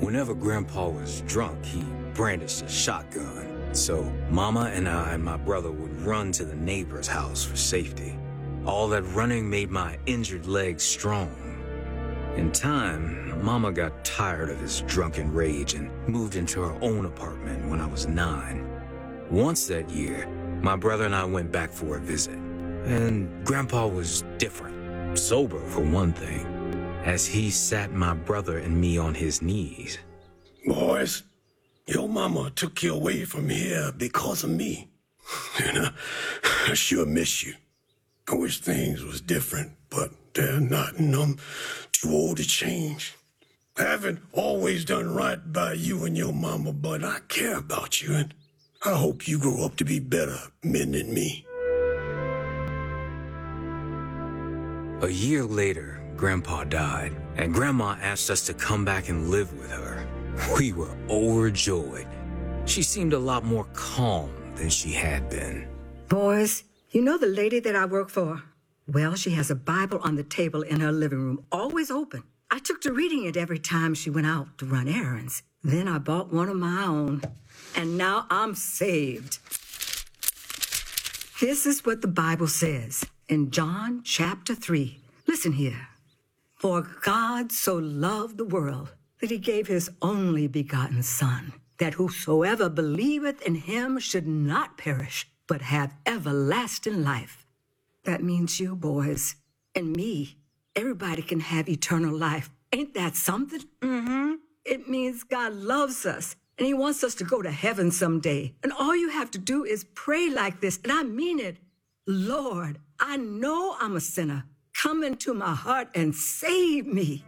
Whenever Grandpa was drunk, he brandished a shotgun. So Mama and I and my brother would run to the neighbor's house for safety. All that running made my injured legs strong. In time, Mama got tired of his drunken rage and moved into her own apartment when I was 9. Once that year, my brother and I went back for a visit. And Grandpa was different. Sober, for one thing, as he sat my brother and me on his knees. Boys, your mama took you away from here because of me. And I sure miss you. I wish things was different, but they're not, and I'm too old to change. I haven't always done right by you and your mama, but I care about you, and I hope you grow up to be better men than me. A year later, Grandpa died, and Grandma asked us to come back and live with her. We were overjoyed. She seemed a lot more calm than she had been. Boys, you know the lady that I work for? Well, she has a Bible on the table in her living room, always open. I took to reading it every time she went out to run errands. Then I bought one of my own, and now I'm saved. This is what the Bible says in John chapter 3. Listen here. For God so loved the world that he gave his only begotten Son, that whosoever believeth in him should not perish, but have everlasting life. That means you, boys, and me. Everybody can have eternal life. Ain't that something? Mm-hmm. It means God loves us, and he wants us to go to heaven someday. And all you have to do is pray like this, and I mean it. Lord, I know I'm a sinner. Come into my heart and save me.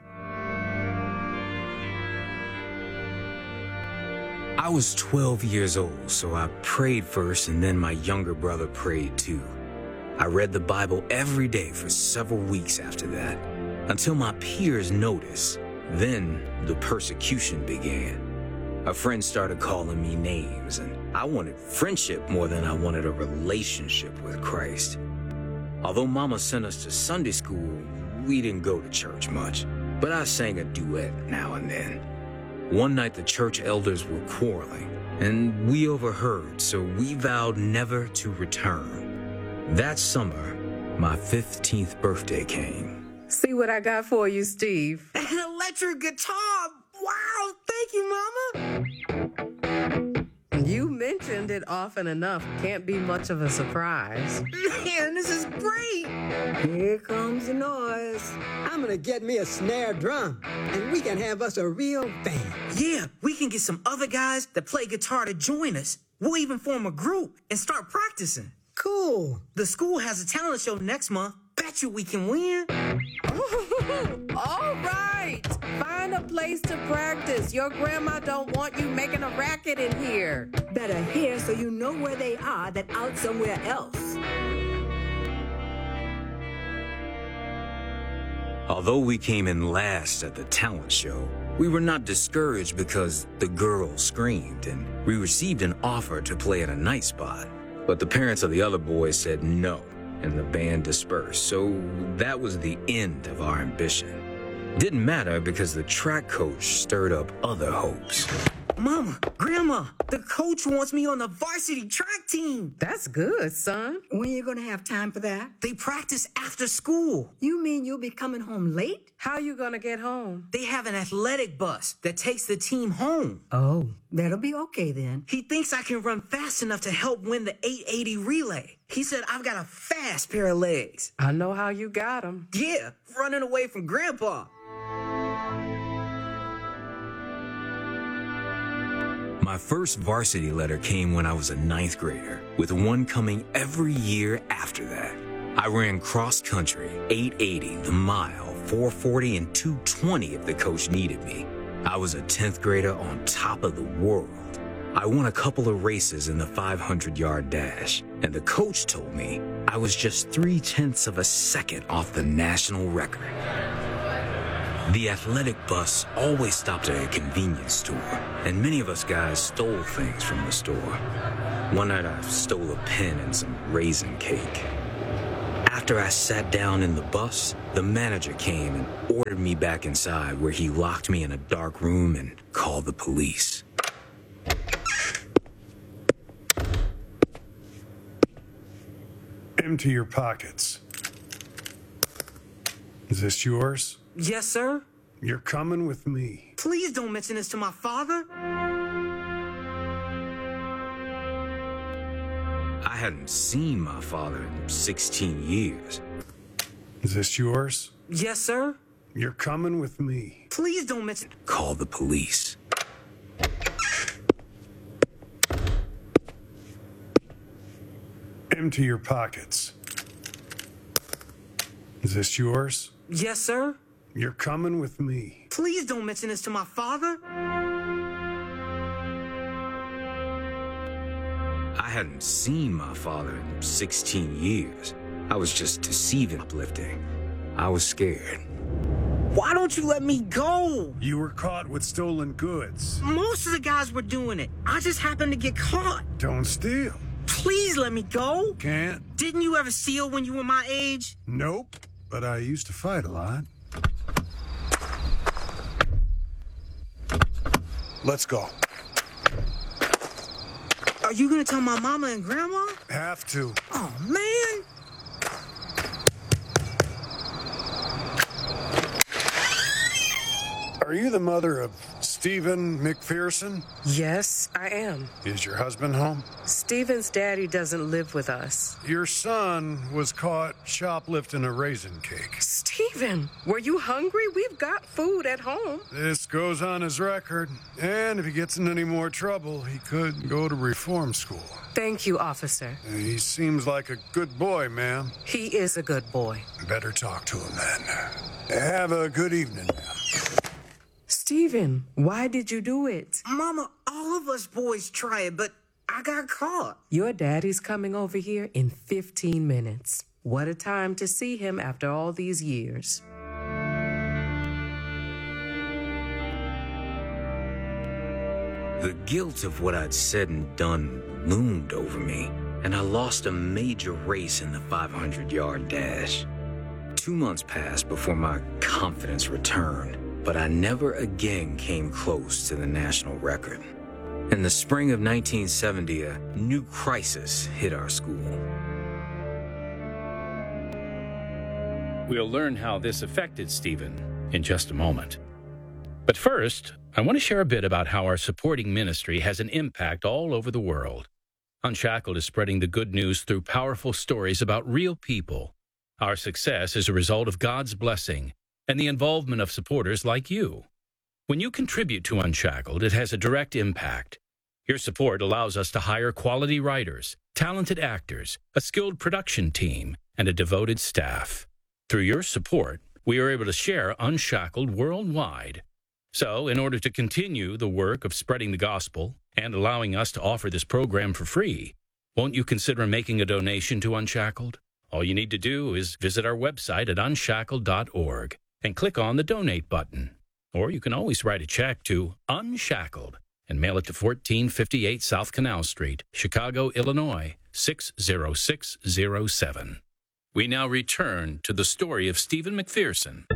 I was 12 years old, so I prayed first, and then my younger brother prayed too. I read the Bible every day for several weeks after that, until my peers noticed. Then the persecution began. A friend started calling me names, and I wanted friendship more than I wanted a relationship with Christ. Although Mama sent us to Sunday school, we didn't go to church much, but I sang a duet now and then. One night the church elders were quarreling, and we overheard, so we vowed never to return. That summer, my 15th birthday came. See what I got for you, Steve. An electric guitar! Wow, thank you, Mama! You mentioned it often enough. Can't be much of a surprise. Man, this is great! Here comes the noise. I'm gonna get me a snare drum, and we can have us a real band. Yeah, we can get some other guys that play guitar to join us. We'll even form a group and start practicing. Cool. The school has a talent show next month. Bet you we can win. All right. Find a place to practice. Your grandma don't want you making a racket in here. Better here so you know where they are than out somewhere else. Although we came in last at the talent show, we were not discouraged because the girls screamed, and we received an offer to play at a night spot. But the parents of the other boys said no, and the band dispersed, so that was the end of our ambition. Didn't matter because the track coach stirred up other hopes. Mama, Grandma, the coach wants me on the varsity track team. That's good, son. When you gonna have time for that? They practice after school. You mean you'll be coming home late? How you gonna get home? They have an athletic bus that takes the team home. Oh, that'll be okay then. He thinks I can run fast enough to help win the 880 relay. He said I've got a fast pair of legs. I know how you got them. Yeah, running away from Grandpa. My first varsity letter came when I was a 9th grader, with one coming every year after that. I ran cross country, 880, the mile, 440, and 220 if the coach needed me. I was a 10th grader on top of the world. I won a couple of races in the 500-yard dash, and the coach told me I was just 0.3 of a second off the national record. The athletic bus always stopped at a convenience store, and many of us guys stole things from the store. One night I stole a pen and some raisin cake. After I sat down in the bus, the manager came and ordered me back inside, where he locked me in a dark room and called the police. Empty your pockets. Is this yours? Yes, sir. You're coming with me. Please don't mention this to my father. I hadn't seen my father in 16 years. Is this yours? Yes, sir. You're coming with me. Please don't mention... Called the police. Empty your pockets. Is this yours? Yes, sir. You're coming with me. Please don't mention this to my father. I hadn't seen my father in 16 years. I was just deceiving, uplifting. I was scared. Why don't you let me go? You were caught with stolen goods. Most of the guys were doing it. I just happened to get caught. Don't steal. Please let me go. Can't. Didn't you ever steal when you were my age? Nope. But I used to fight a lot. Let's go. Are you gonna tell my mama and grandma? Have to. Oh, man. Are you the mother of Stephen McPherson? Yes, I am. Is your husband home? Stephen's daddy doesn't live with us. Your son was caught shoplifting a raisin cake. Stephen, were you hungry? We've got food at home. This goes on his record. And if he gets in any more trouble, he could go to reform school. Thank you, officer. He seems like a good boy, ma'am. He is a good boy. Better talk to him then. Have a good evening, ma'am. Stephen, why did you do it? Mama, all of us boys try it, but I got caught. Your daddy's coming over here in 15 minutes. What a time to see him after all these years. The guilt of what I'd said and done loomed over me, and I lost a major race in the 500-yard dash. 2 months passed before my confidence returned, but I never again came close to the national record. In the spring of 1970, a new crisis hit our school. We'll learn how this affected Stephen in just a moment. But first, I want to share a bit about how our supporting ministry has an impact all over the world. Unshackled is spreading the good news through powerful stories about real people. Our success is a result of God's blessing and the involvement of supporters like you. When you contribute to Unshackled, it has a direct impact. Your support allows us to hire quality writers, talented actors, a skilled production team, and a devoted staff. Through your support, we are able to share Unshackled worldwide. So, in order to continue the work of spreading the gospel and allowing us to offer this program for free, won't you consider making a donation to Unshackled? All you need to do is visit our website at unshackled.org and click on the Donate button. Or you can always write a check to Unshackled and mail it to 1458 South Canal Street, Chicago, Illinois, 60607. We now return to the story of Stephen McPherson.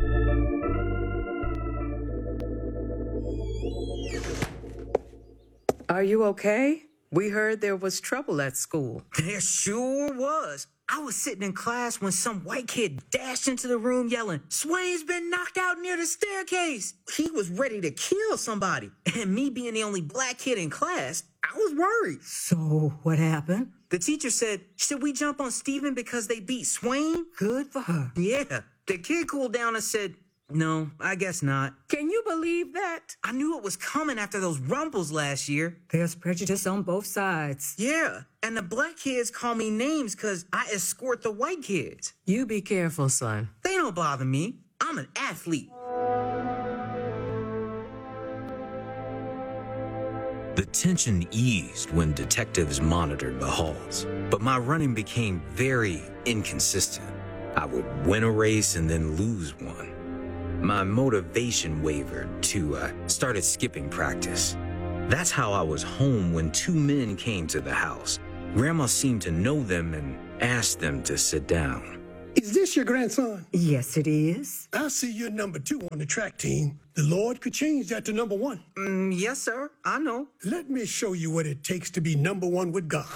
Are you okay? We heard there was trouble at school. There sure was. I was sitting in class when some white kid dashed into the room yelling, "Swain's been knocked out near the staircase." He was ready to kill somebody. And me being the only black kid in class, I was worried. So, what happened? The teacher said, "Should we jump on Stephen because they beat Swain?" Good for her. Yeah. The kid cooled down and said, "No, I guess not." Can you believe that? I knew it was coming after those rumbles last year. There's prejudice on both sides. Yeah, and the black kids call me names because I escort the white kids. You be careful, son. They don't bother me. I'm an athlete. The tension eased when detectives monitored the halls, but my running became very inconsistent. I would win a race and then lose one. My motivation wavered too. I started skipping practice. That's how I was home when two men came to the house. Grandma seemed to know them and asked them to sit down. Is this your grandson? Yes, it is. I see you're number 2 on the track team. The Lord could change that to number 1. Yes, sir. I know. Let me show you what it takes to be number 1 with God.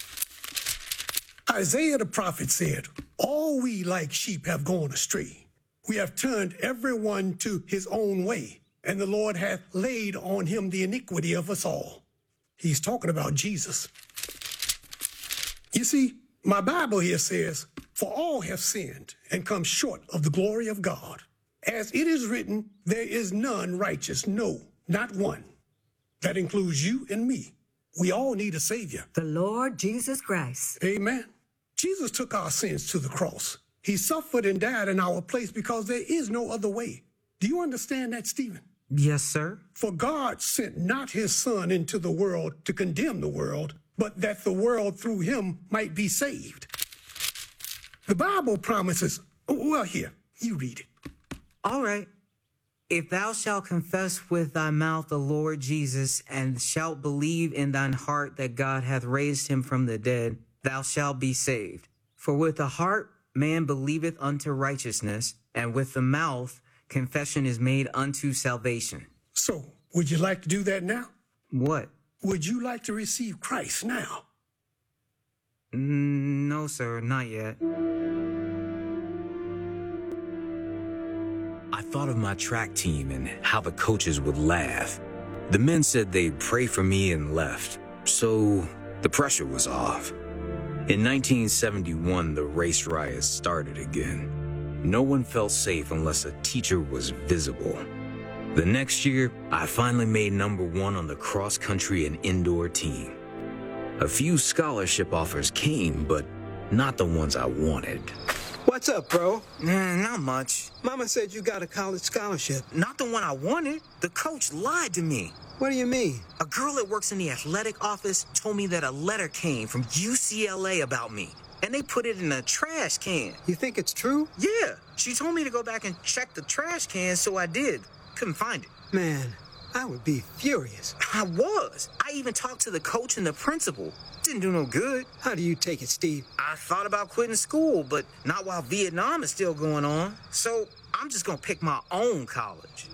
Isaiah the prophet said, all we like sheep have gone astray. We have turned everyone to his own way, and the Lord hath laid on him the iniquity of us all. He's talking about Jesus. You see, my Bible here says, for all have sinned and come short of the glory of God. As it is written, there is none righteous, no, not one. That includes you and me. We all need a Savior. The Lord Jesus Christ. Amen. Jesus took our sins to the cross. He suffered and died in our place because there is no other way. Do you understand that, Stephen? Yes, sir. For God sent not his Son into the world to condemn the world, but that the world through him might be saved. The Bible promises, well, here, you read it. All right. If thou shalt confess with thy mouth the Lord Jesus, and shalt believe in thine heart that God hath raised him from the dead, thou shalt be saved. For with the heart man believeth unto righteousness, and with the mouth confession is made unto salvation. So, would you like to do that now? What? Would you like to receive Christ now? No, sir, not yet. I thought of my track team and how the coaches would laugh. The men said they'd pray for me and left, so the pressure was off. In 1971, the race riots started again. No one felt safe unless a teacher was visible. The next year, I finally made number 1 on the cross-country and indoor team. A few scholarship offers came, but not the ones I wanted. What's up, bro? Not much. Mama said you got a college scholarship. Not the one I wanted. The coach lied to me. What do you mean? A girl that works in the athletic office told me that a letter came from UCLA about me, and they put it in a trash can. You think it's true? Yeah. She told me to go back and check the trash can, so I did. Couldn't find it. Man, I would be furious. I was. I even talked to the coach and the principal. Didn't do no good. How do you take it, Steve? I thought about quitting school, but not while Vietnam is still going on. So I'm just gonna pick my own college.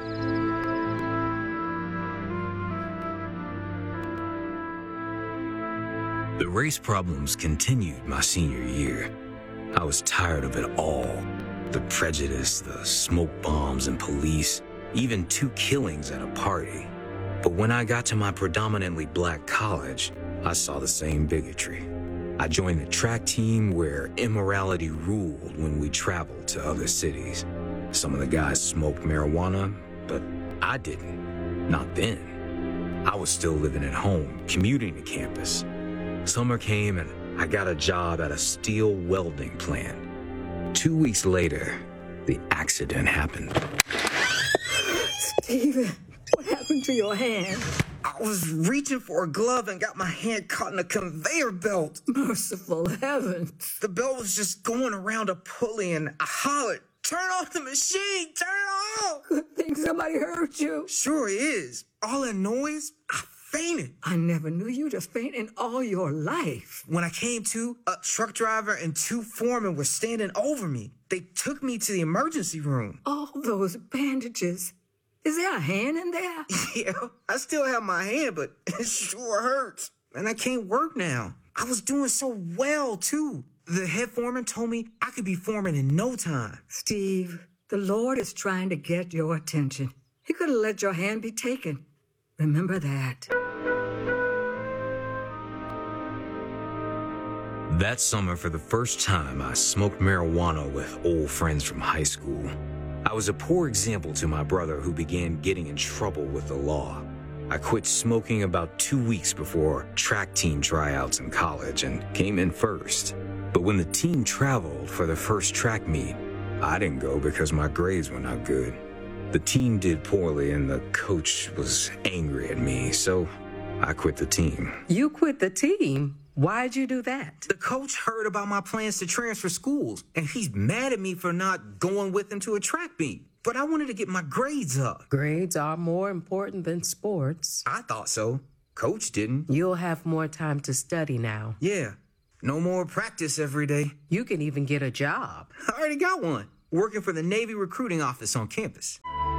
The race problems continued my senior year. I was tired of it all. The prejudice, the smoke bombs and police, even 2 killings at a party. But when I got to my predominantly black college, I saw the same bigotry. I joined the track team where immorality ruled when we traveled to other cities. Some of the guys smoked marijuana, but I didn't. Not then. I was still living at home, commuting to campus. Summer came and I got a job at a steel welding plant. 2 weeks later, the accident happened. Steven, what happened to your hand? I was reaching for a glove and got my hand caught in a conveyor belt. Merciful heavens. The belt was just going around a pulley, and I hollered, "Turn off the machine! Turn it off!" Good thing somebody heard you. Sure is. All that noise, I fainted. I never knew you to faint in all your life. When I came to, a truck driver and 2 foremen were standing over me. They took me to the emergency room. All those bandages. Is there a hand in there? Yeah, I still have my hand, but it sure hurts. And I can't work now. I was doing so well, too. The head foreman told me I could be foreman in no time. Steve, the Lord is trying to get your attention. He could have let your hand be taken. Remember that. That summer, for the first time, I smoked marijuana with old friends from high school. I was a poor example to my brother who began getting in trouble with the law. I quit smoking about 2 weeks before track team tryouts in college and came in first. But when the team traveled for the first track meet, I didn't go because my grades were not good. The team did poorly and the coach was angry at me, so I quit the team. You quit the team? Why'd you do that? The coach heard about my plans to transfer schools, and he's mad at me for not going with him to a track meet. But I wanted to get my grades up. Grades are more important than sports. I thought so. Coach didn't. You'll have more time to study now. Yeah. No more practice every day. You can even get a job. I already got one, working for the Navy recruiting office on campus.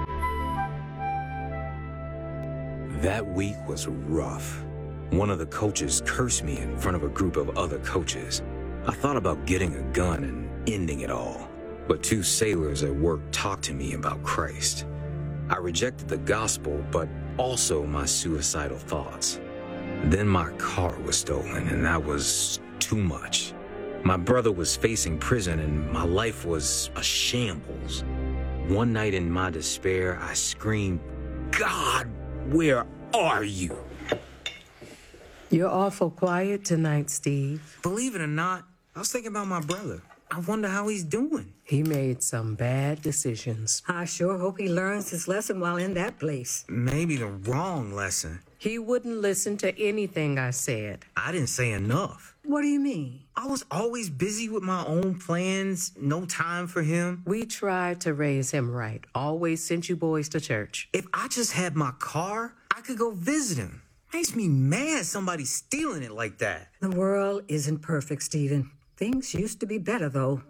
That week was rough. One of the coaches cursed me in front of a group of other coaches. I thought about getting a gun and ending it all, but 2 sailors at work talked to me about Christ. I rejected the gospel, but also my suicidal thoughts. Then my car was stolen, and that was too much. My brother was facing prison, and my life was a shambles. One night in my despair, I screamed, "God, where are you?" You're awful quiet tonight, Steve. Believe it or not, I was thinking about my brother. I wonder how he's doing. He made some bad decisions. I sure hope he learns his lesson while in that place. Maybe the wrong lesson. He wouldn't listen to anything I said. I didn't say enough. What do you mean? I was always busy with my own plans, no time for him. We tried to raise him right. Always sent you boys to church. If I just had my car, I could go visit him. Makes me mad somebody's stealing it like that. The world isn't perfect, Stephen. Things used to be better, though.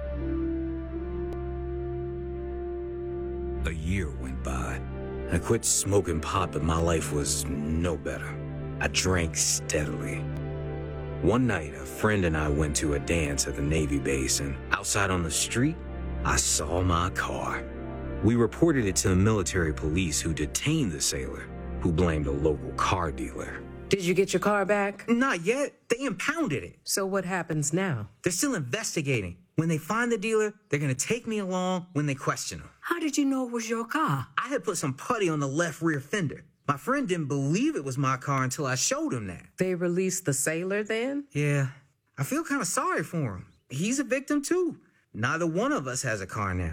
A year went by. I quit smoking pot, but my life was no better. I drank steadily. One night, a friend and I went to a dance at the Navy base, and outside on the street, I saw my car. We reported it to the military police, who detained the sailor, who blamed a local car dealer. Did you get your car back? Not yet. They impounded it. So what happens now? They're still investigating. When they find the dealer, they're going to take me along when they question him. How did you know it was your car? I had put some putty on the left rear fender. My friend didn't believe it was my car until I showed him that. They released the sailor then? Yeah. I feel kind of sorry for him. He's a victim too. Neither one of us has a car now.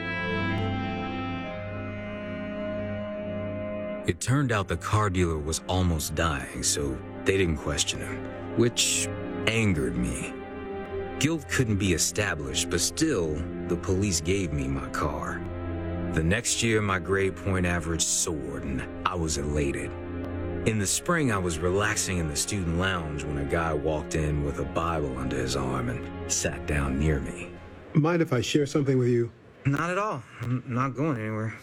It turned out the car dealer was almost dying, so they didn't question him, which angered me. Guilt couldn't be established, but still, the police gave me my car. The next year, my grade point average soared, and I was elated. In the spring, I was relaxing in the student lounge when a guy walked in with a Bible under his arm and sat down near me. Mind if I share something with you? Not at all. I'm not going anywhere.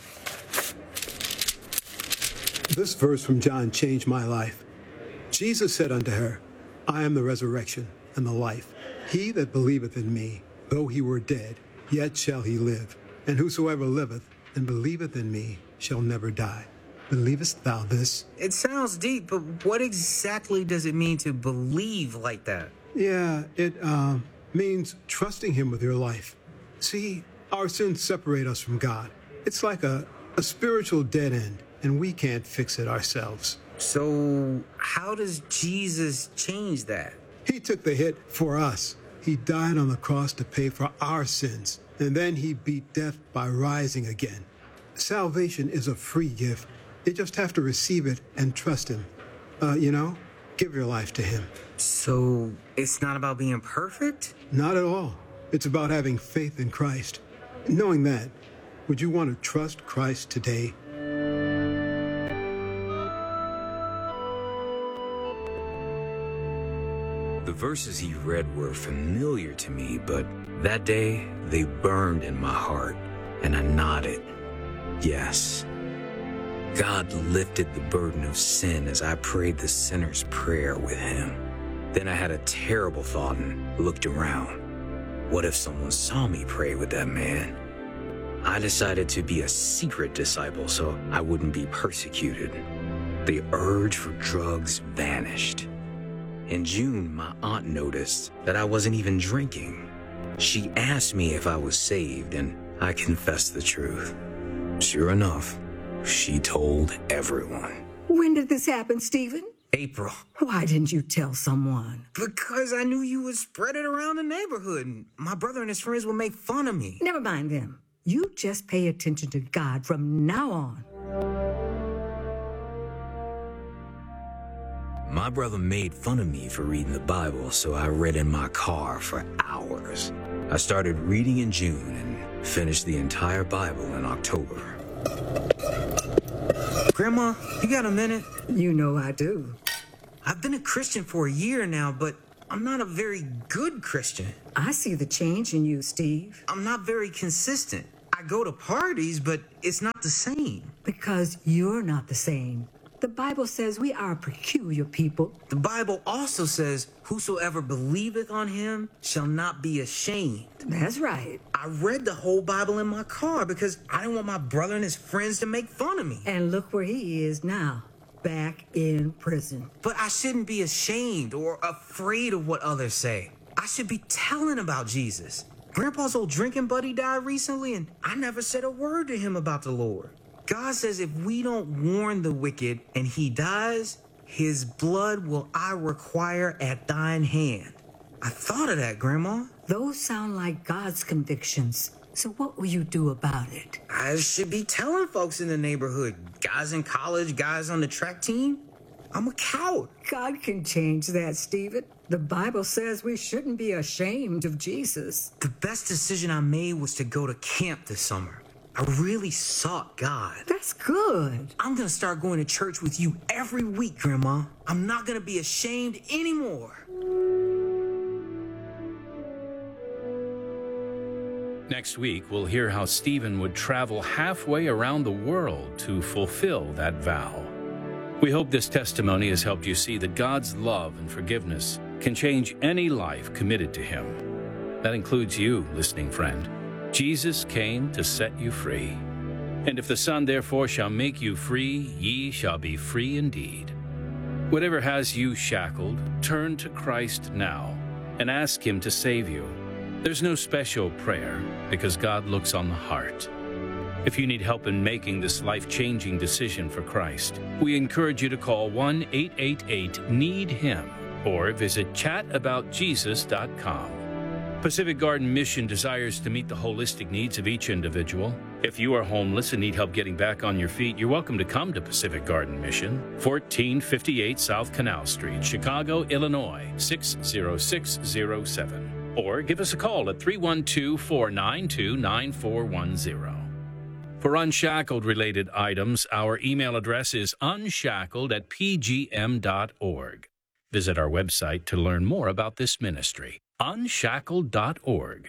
This verse from John changed my life. Jesus said unto her, I am the resurrection and the life. He that believeth in me, though he were dead, yet shall he live. And whosoever liveth and believeth in me shall never die. Believest thou this? It sounds deep, but what exactly does it mean to believe like that? Yeah, it means trusting him with your life. See, our sins separate us from God. It's like a spiritual dead end, and we can't fix it ourselves. So how does Jesus change that? He took the hit for us. He died on the cross to pay for our sins, and then he beat death by rising again. Salvation is a free gift. You just have to receive it and trust him. Give your life to him. So it's not about being perfect? Not at all. It's about having faith in Christ. Knowing that, would you want to trust Christ today? The verses he read were familiar to me, but that day they burned in my heart, and I nodded. Yes. God lifted the burden of sin as I prayed the sinner's prayer with him. Then I had a terrible thought and looked around. What if someone saw me pray with that man? I decided to be a secret disciple so I wouldn't be persecuted. The urge for drugs vanished. In June, my aunt noticed that I wasn't even drinking. She asked me if I was saved, and I confessed the truth. Sure enough, she told everyone. When did this happen, Stephen? April. Why didn't you tell someone? Because I knew you would spread it around the neighborhood, and my brother and his friends would make fun of me. Never mind them. You just pay attention to God from now on. My brother made fun of me for reading the Bible, so I read in my car for hours. I started reading in June and finished the entire Bible in October. Grandma, you got a minute? You know I do. I've been a Christian for a year now, but I'm not a very good Christian. I see the change in you, Steve. I'm not very consistent. I go to parties, but it's not the same. Because you're not the same. The Bible says we are a peculiar people. The Bible also says, whosoever believeth on him shall not be ashamed. That's right. I read the whole Bible in my car because I didn't want my brother and his friends to make fun of me. And look where he is now, back in prison. But I shouldn't be ashamed or afraid of what others say. I should be telling about Jesus. Grandpa's old drinking buddy died recently, and I never said a word to him about the Lord. God says if we don't warn the wicked and he dies, his blood will I require at thine hand. I thought of that, Grandma. Those sound like God's convictions. So what will you do about it? I should be telling folks in the neighborhood, guys in college, guys on the track team. I'm a coward. God can change that, Stephen. The Bible says we shouldn't be ashamed of Jesus. The best decision I made was to go to camp this summer. I really sought God. That's good. I'm going to start going to church with you every week, Grandma. I'm not going to be ashamed anymore. Next week, we'll hear how Stephen would travel halfway around the world to fulfill that vow. We hope this testimony has helped you see that God's love and forgiveness can change any life committed to Him. That includes you, listening friend. Jesus came to set you free. And if the Son therefore shall make you free, ye shall be free indeed. Whatever has you shackled, turn to Christ now and ask Him to save you. There's no special prayer because God looks on the heart. If you need help in making this life-changing decision for Christ, we encourage you to call 1-888-NEED-HIM or visit chataboutjesus.com. Pacific Garden Mission desires to meet the holistic needs of each individual. If you are homeless and need help getting back on your feet, you're welcome to come to Pacific Garden Mission, 1458 South Canal Street, Chicago, Illinois, 60607. Or give us a call at 312-492-9410. For Unshackled-related items, our email address is unshackled@pgm.org. Visit our website to learn more about this ministry. Unshackled.org.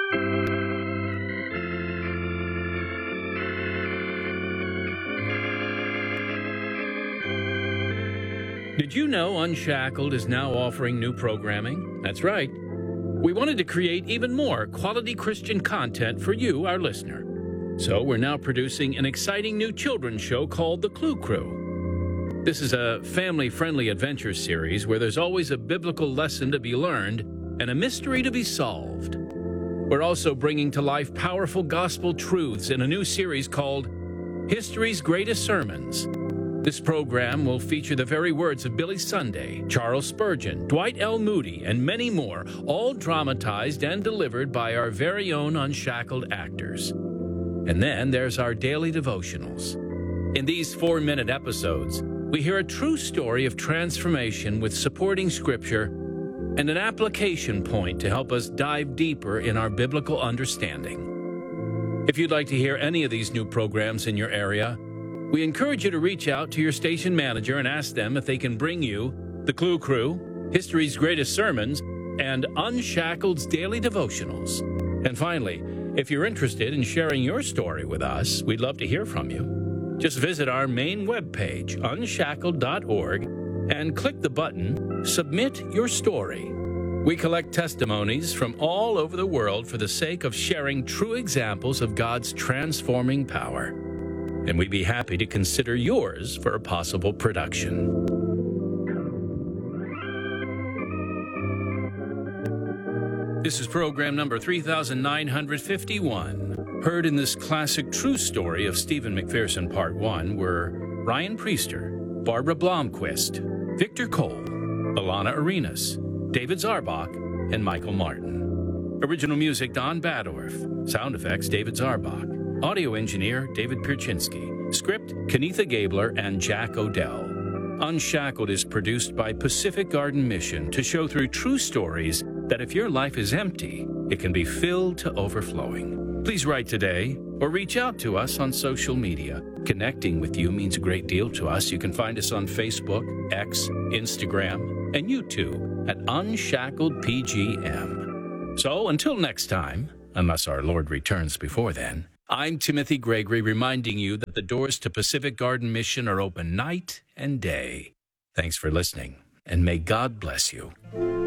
Did you know Unshackled is now offering new programming? That's right. We wanted to create even more quality Christian content for you, our listener. So we're now producing an exciting new children's show called The Clue Crew. This is a family-friendly adventure series where there's always a biblical lesson to be learned and a mystery to be solved. We're also bringing to life powerful gospel truths in a new series called History's Greatest Sermons. This program will feature the very words of Billy Sunday, Charles Spurgeon, Dwight L. Moody, and many more, all dramatized and delivered by our very own Unshackled actors. And then there's our daily devotionals. In these 4-minute episodes, we hear a true story of transformation with supporting scripture and an application point to help us dive deeper in our biblical understanding. If you'd like to hear any of these new programs in your area, we encourage you to reach out to your station manager and ask them if they can bring you The Clue Crew, History's Greatest Sermons, and Unshackled's Daily Devotionals. And finally, if you're interested in sharing your story with us, we'd love to hear from you. Just visit our main webpage, unshackled.org, and click the button, Submit Your Story. We collect testimonies from all over the world for the sake of sharing true examples of God's transforming power. And we'd be happy to consider yours for a possible production. This is program number 3951. Heard in this classic true story of Stephen McPherson Part 1 were Ryan Priester, Barbara Blomquist, Victor Cole, Alana Arenas, David Zarbach, and Michael Martin. Original music, Don Badorf. Sound effects, David Zarbach. Audio engineer, David Pierczynski. Script, Kenitha Gabler and Jack Odell. Unshackled is produced by Pacific Garden Mission to show through true stories that if your life is empty, it can be filled to overflowing. Please write today or reach out to us on social media. Connecting with you means a great deal to us. You can find us on Facebook, X, Instagram, and YouTube. at Unshackled PGM. So until next time, unless our Lord returns before then, I'm Timothy Gregory reminding you that the doors to Pacific Garden Mission are open night and day. Thanks for listening, and may God bless you.